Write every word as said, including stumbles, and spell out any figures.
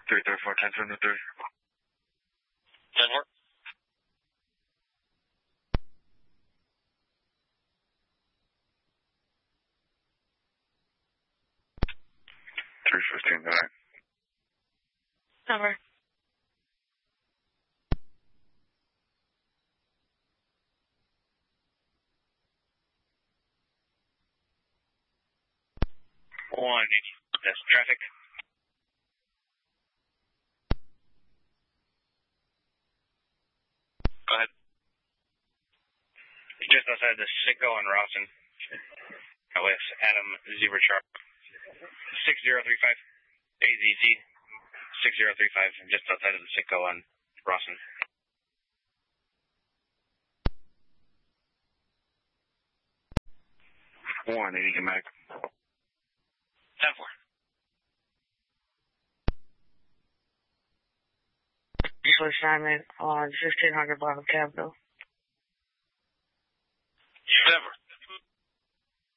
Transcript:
three thirty-four, ten seventy-three. ten four. three fifteen, nine. Number. one eighty. That's traffic. Go ahead. Just outside the Sitco on Rawson. With Adam Zebra Sharp. six zero three five. A Z T. six zero three five. Just outside of the Sitco on Rawson. one eighty, come back. ten four. For assignment on fifteen hundred block of Campbell. ten four.